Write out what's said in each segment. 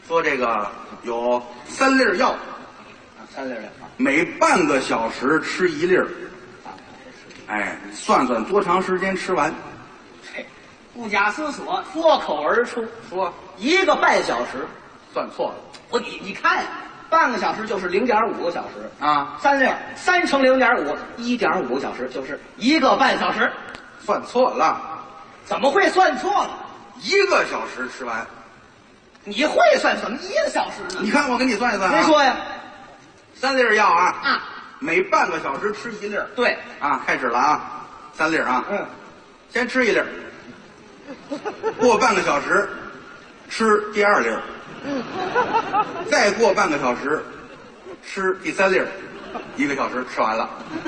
说这个有3粒药， 啊，3粒药， 每半个小时吃1粒。哎，算算多长时间吃完？ 嘿，不假思索，脱口而出， 说 1个半小时。 算错了。 你看，半个小时就是0.5个小时啊 ，3粒，3乘0.5，1.5个小时就是1个半小时。 算错了， 怎么会算错了 ？1个小时吃完。 你会算，怎么1个小时呢？ 你看我给你算一算啊。 您说呀 ？3粒药啊， 啊， 每半个小时吃1粒。 对啊，开始了啊，3粒啊，先吃1粒，过半个小时吃第2粒，再过半个小时吃第3粒，1个小时吃完了。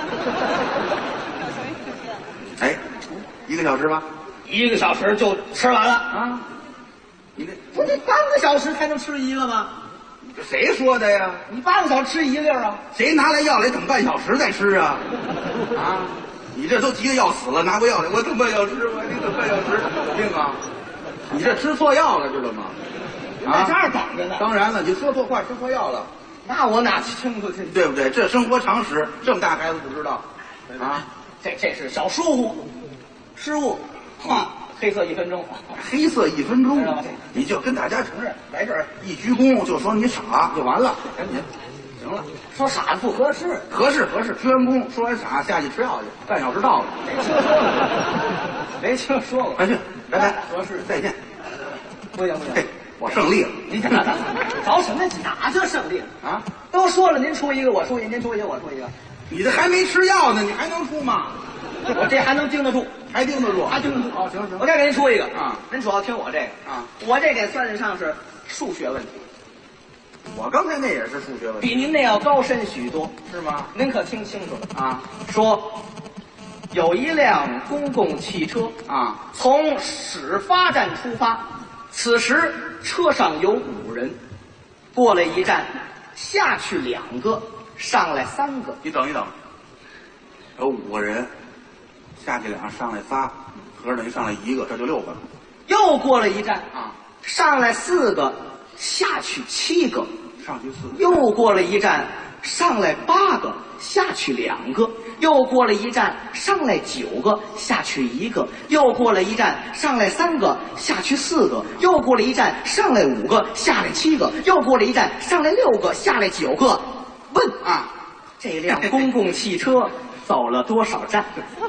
哎，1个小时吧 ，1个小时就吃完了啊？你这不得半个小时才能吃1个吗？ 谁说的呀？ 你半个小时吃1粒啊？ 谁拿来药来等半小时再吃啊？啊！你这都急得要死了，拿过药来，我等半小时，你等半小时，有病啊！你这吃错药了，知道吗？ 在这儿等着呢。 当然了，你说错话，吃错药了， 那我哪清楚去？ 对不对？这生活常识，这么大孩子不知道啊？ 这是小疏忽，失误，黑色1分钟， 黑色1分钟知道吗， 你就跟大家承认，来这儿一鞠躬就说你傻就完了，赶紧，行了。 说傻子不合适， 合适，鞠完躬说完傻下去吃药去，半小时到了， 没听说过， 快去，拜拜， 合适， 再见。 不行， 嘿，我胜利了。 你着什么？哪就胜利了啊？ 都说了，您出1个，我出1个，您出1个，我出1个， 你这还没吃药呢，你还能出吗？ 我这还能盯得住， 还盯得住？ 还盯得住。 哦，行， 我再给您出1个啊！ 您主要听我这个啊， 我这得算得上是数学问题。 我刚才那也是数学问题， 比您那要高深许多， 是吗？ 您可听清楚了啊！ 说有一辆公共汽车啊， 从始发站出发，此时车上有5人，过了一站，下去2个，上来3个。 你等一等，有5个人，下去2个，上来仨，合着等于上来1个，这就6个了。 又过了一站啊， 上来4个，下去7个。 上去4个， 又过了一站，上来8个，下去2个。又过了一站，上来9个，下去1个。又过了一站，上来3个，下去4个。又过了一站，上来5个，下来7个。又过了一站，上来6个，下来9个。问啊， 这辆公共汽车走了多少站？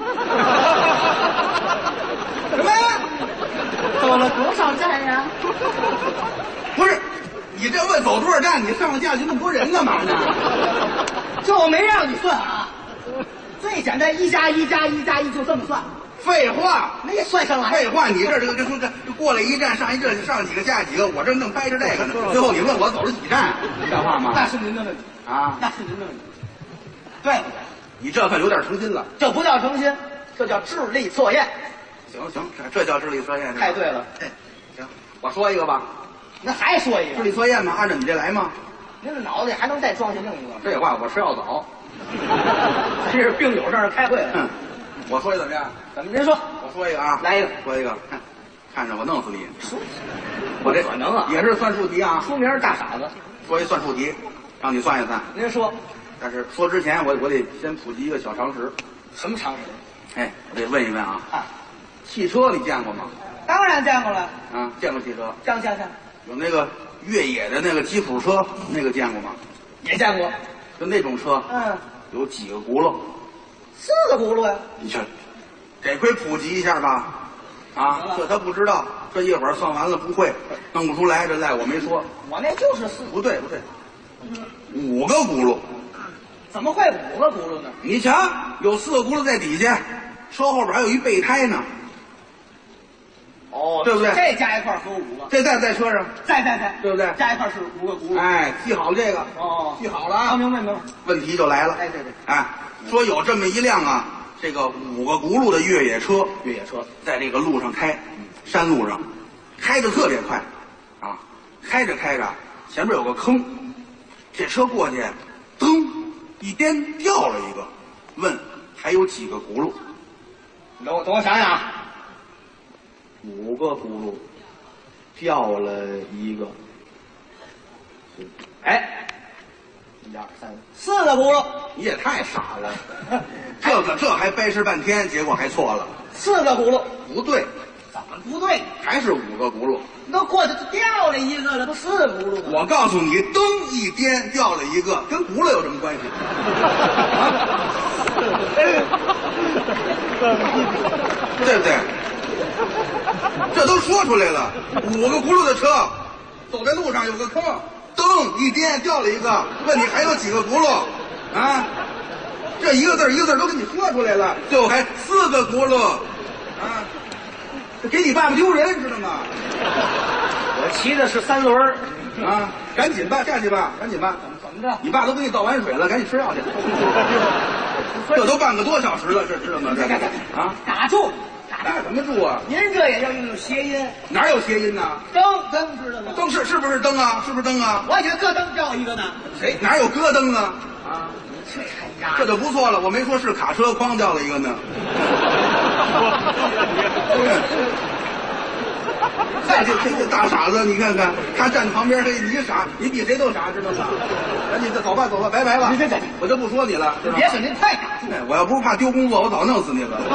什么？ 走了多少站呀？ 不是，你这问走多少站，你上了架去那么多人干嘛呢？ 这我没让你算啊，最简单，1加1加1加1就这么算。 废话， 没算上来。 废话，你这过了一站，上一站，上几个下几个，我这正掰着这个呢。最后你问我走了几站，像话吗？ 那是您的问题啊， 那是您的问题。对， 你这可有点诚心了。 这不叫诚心，这叫智力测验。 行，这叫智力测验。 太对了。 行，我说一个吧。 那还说一个智力测验吗？按照你这来吗？ 您的脑子里还能再装下另一个？ 废话，我吃药早。 这是病友这儿开会了。 我说一个怎么样？ 怎么？您说。 我说一个啊， 来一个， 说一个，看着我弄死你！ 我这可能啊， 也是算术题啊， 出名大傻子。 说一算术题，让你算一算。 您说。 但是说之前，我得先普及一个小常识。 什么常识？ 哎，我得问一问啊。 啊， 汽车你见过吗？ 当然见过了。 啊，见过汽车。 见。 有那个越野的那个吉普车，那个见过吗？ 也见过。 就那种车，有几个轱辘 ？4个轱辘呀。 你瞧，得亏普及一下吧。啊，这他不知道，这一会儿算完了不会，弄不出来，这赖我没说。 我那就是4。 不对，5个轱辘。 怎么会5个轱辘呢？ 你瞧，有4个轱辘在底下，车后边还有一备胎呢。 哦， 对不对？ 这加一块合5个。 这在车上， 在， 对不对？ 加一块是5个轱辘。 哎，记好了这个。 哦， 记好了啊。 明白。 问题就来了。 哎，对。 哎，说有这么一辆啊，这个5个轱辘的越野车，在这个路上开，山路上，开得特别快，啊，开着，前面有个坑，这车过去，噔，一颠掉了一个，问还有几个轱辘？ 等我想想啊 ，5个轱辘，掉了一个， 哎，1、2、3、4个轱辘， 你也太傻了，这还掰扯半天，结果还错了。 4个轱辘不对， 怎么不对？ 还是5个轱辘。 那过去掉了一个了，不4个轱辘吗？ 我告诉你，灯一颠掉了一个，跟轱辘有什么关系？对不对？这都说出来了，5个轱辘的车，走在路上有个坑，灯一颠掉了一个，问你还有几个轱辘？啊，这一个字一个字都给你说出来了，最后还4个轱辘，啊，这给你爸爸丢人，知道吗？ 我骑的是3轮啊，赶紧吧，下去吧，赶紧吧。 怎么着？ 你爸都给你倒完水了，赶紧吃药去。这都半个多小时了，这知道吗？这啊， 打住！ 打什么住啊？ 您这也要用谐音？ 哪有谐音呢？ 灯知道吗？ 灯是不是灯啊？是不是灯啊？ 我觉得咯噔掉一个呢。 谁哪有咯噔啊？ 啊，你这还压？ 这就不错了，我没说是卡车哐掉了一个呢。这大傻子，你看看他站旁边，你傻，你比谁都傻，知道吗？赶紧走吧，拜拜吧。我就不说你了，知道吗？ 别说您太傻住了。 我要不是怕丢工作，我早弄死你了。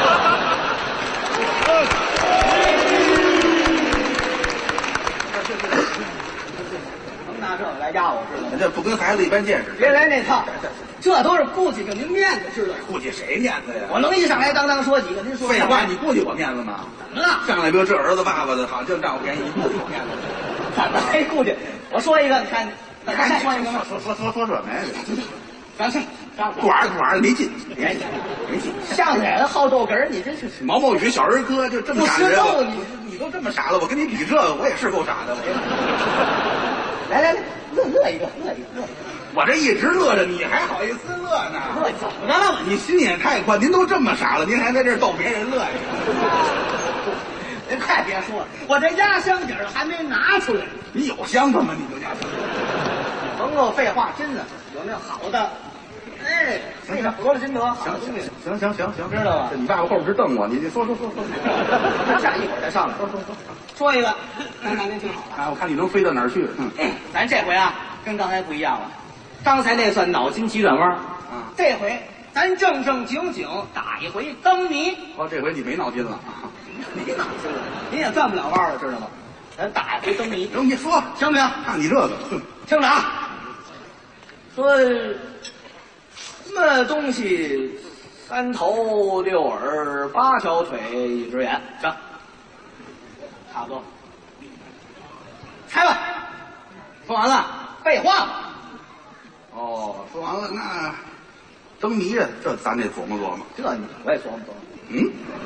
能拿这个来压我，知道吗？ 这不跟孩子一般见识。 别来那套，这都是顾及着您面子，知道吗？ 顾及谁面子呀？ 我能一上来当说几个，您说废话，你顾及我面子吗？ 怎么了？ 上来别这儿子爸爸的，好，净占我便宜，你顾及我面子？ 怎么还顾忌？我说一个，你看，再说一个吗？ 说这没的。 咱是管儿没劲， 没劲。相声好逗哏儿，你真是毛毛雨小儿科就这么傻人， 不是逗你都这么傻了，我跟你比这个，我也是够傻的。 来，乐一个。 我这一直乐着，你还好意思乐呢？ 乐怎么了？ 你心也太宽，您都这么傻了，您还在这儿逗别人乐呀？ 您快别说了，我这压箱底儿还没拿出来。 你有箱子吗？你就压箱底？ 甭够废话，真的有那好的。哎，那个得了真得，好东西。 行， 知道吧？ 你爸爸后边直瞪我，你说。 下一会儿再上来。说一个，那您听好了。 啊，我看你能飞到哪儿去？ 咱这回啊，跟刚才不一样了。刚才那算脑筋急转弯，这回咱正经打一回灯谜。 哦，这回你没脑筋了。 没脑筋了，您也转不了弯了，知道吗？咱打一回灯谜。 行，你说行不行？ 看你这个， 听着啊，说什么东西3头6耳8条腿1只眼，行，差不多。猜吧，说完了，废话。 哦，说完了，那灯谜呀，这咱得琢磨琢磨。 这我也琢磨琢磨。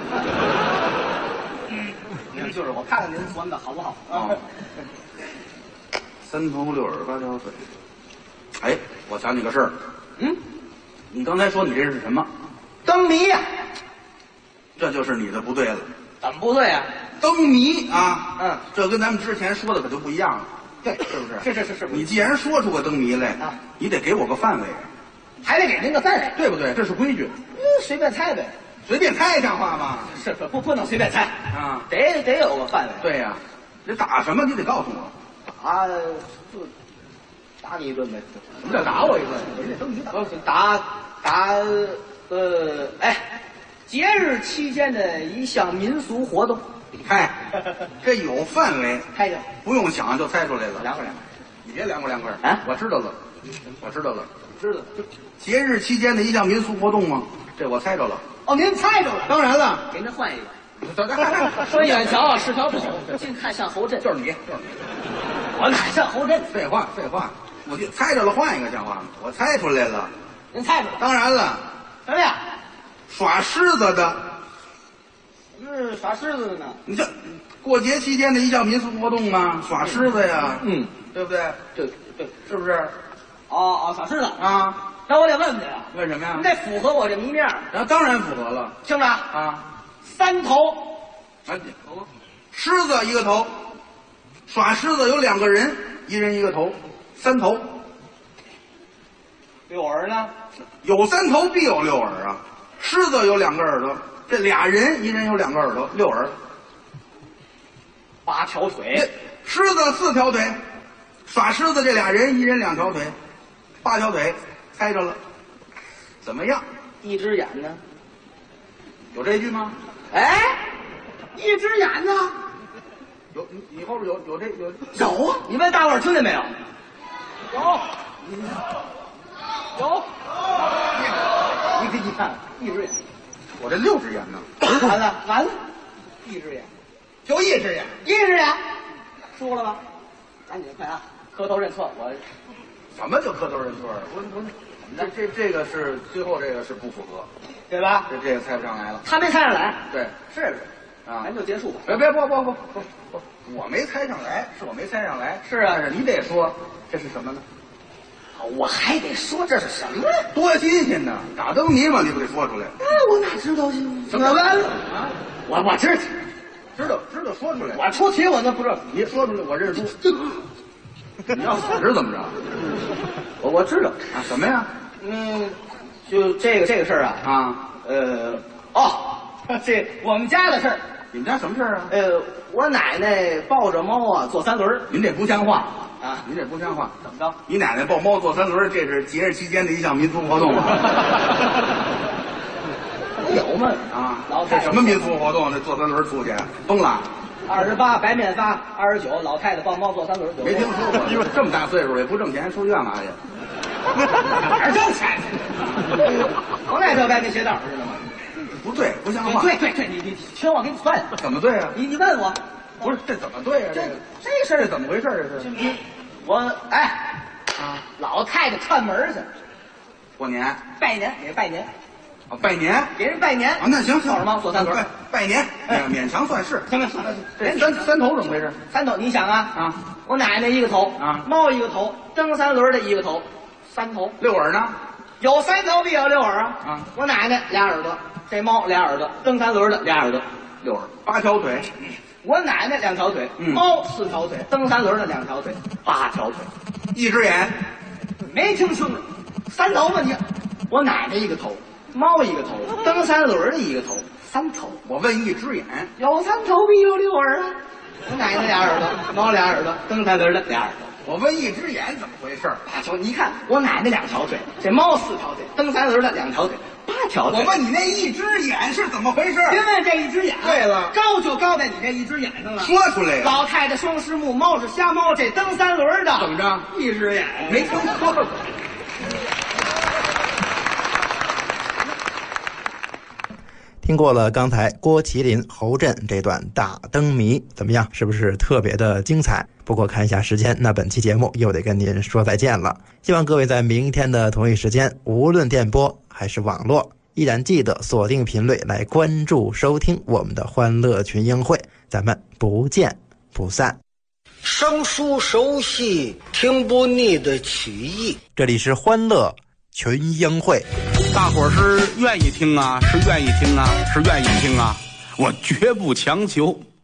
就是我看看您琢磨的好不好啊 ？3头6耳8条腿。哎，我想起个事儿。你刚才说你这是什么？ 灯谜呀。 这就是你的不对了。 怎么不对啊？ 灯谜啊，这跟咱们之前说的可就不一样了。对，是不是？ 是。 你既然说出个灯谜来啊， 你得给我个范围， 还得给您个范围， 对不对？这是规矩。 随便猜呗。 随便猜像话吗？ 是不能随便猜啊， 得有个范围。 对呀，你打什么你得告诉我。 打你一顿呗。 什么叫打我一顿？人家灯谜打节日期间的一项民俗活动。 嗨，这有范围， 猜着不用想就猜出来了。 凉快你别凉快啊！ 我知道了，知道。节日期间的一项民俗活动吗？这我猜着了。 哦，您猜着了？ 当然了， 给您换一个。说远瞧，是条不好，近看像侯震。 就是你， 我哪像侯震？ 废话，我就猜着了，换一个像话吗？我猜出来了。 您猜着了？ 当然了。 什么呀？ 耍狮子的。 耍狮子的呢？ 你这过节期间的一项民俗活动吗？耍狮子呀，对不对？ 对， 是不是？ 哦，耍狮子啊。 那我得问问呀， 问什么呀？ 你得符合我这谜面。 然后当然符合了。 听着啊 ，3头， 狮子一个头，耍狮子有2个人，一人一个头，3头。 6耳呢？ 有3头必有6耳啊！狮子有2个耳朵，这俩人一人有2个耳朵，6耳。 8条腿， 狮子4条腿， 耍狮子这俩人，一人2条腿，8条腿，猜着了，怎么样？ 一只眼呢？ 有这句吗？ 哎，一只眼呢？ 有，你后边有这有有啊！你问大伙儿听见没有？有，有。你看，一只眼。 我这6只眼呢。 完了，一只眼， 就一只眼 ，1只眼，输了吧？赶紧快啊！磕头认错，我什么叫磕头认错啊？不是，这个是最后这个是不符合， 对吧？ 这个猜不上来了。 他没猜上来， 对， 是啊，咱就结束吧。 不，我没猜上来，是我没猜上来。 是啊， 但是你得说这是什么呢？ 我还得说这是什么呀？ 多新鲜呢！打灯谜嘛，你不得说出来？ 我哪知道什么啊？我知道说出来。 我出题我那不知道， 你说出来我认输。你要死是怎么着？ 我知道啊，什么呀？ 就这个事儿啊这我们家的事儿。 你们家什么事儿啊？ 我奶奶抱着猫啊坐3轮。 您这不像话啊！ 您这不像话， 怎么着？ 你奶奶抱猫坐3轮，这是节日期间的一项民俗活动啊！ 有吗？ 啊， 老太太这什么民俗活动？这坐3轮出去疯了 ？28白面发，29老太太抱猫坐3轮。 没听说过，这么大岁数也不挣钱，出去干嘛去？ 哪儿挣钱去？我哪条该跟鞋带知道吗？ 不对，不像话。 对，你听我给你算。 怎么对啊？ 你问我， 不是这怎么对啊？这事儿怎么回事？这是我老太太串门去， 过年拜年给拜年。 拜年给人拜年啊？那行， 抱着猫坐3轮， 拜年，勉强算是。 行， 这三头怎么回事 ？3头，你想啊，我奶奶1个头啊， 猫1个头，蹬3轮的1个头，3头。 6耳呢？ 有3头必有6耳啊！我奶奶俩耳朵，这猫俩耳朵，蹬3轮的俩耳朵 ，6耳，8条腿。 我奶奶2条腿，猫4条腿，蹬3轮的2条腿，8条腿 ，1只眼。 没听清楚，3头吗你？我奶奶1个头，猫1个头，蹬3轮的1个头，3头。 我问1只眼， 有3头必有6耳啊！我奶奶俩耳朵，猫俩耳朵，蹬3轮的俩耳朵。 我问1只眼怎么回事 ？8条，你看我奶奶2条腿，这猫4条腿，蹬3轮的2条腿，8条腿。 我问你那1只眼是怎么回事？ 别问这1只眼。 对了， 高就高在你这1只眼上了。 说出来呀！ 老太太双狮目，猫是瞎猫，这蹬3轮的怎么着 ？1只眼， 没听说过。 听过了刚才郭麒麟、侯震这段大灯谜，怎么样？是不是特别的精彩？不过看一下时间，那本期节目又得跟您说再见了。希望各位在明天的同一时间，无论电波还是网络，依然记得锁定频率来关注收听我们的欢乐群英会，咱们不见不散。 生疏熟悉，听不腻的曲艺。 这里是欢乐群英会。 大伙儿是愿意听啊，是愿意听啊，是愿意听啊，我绝不强求。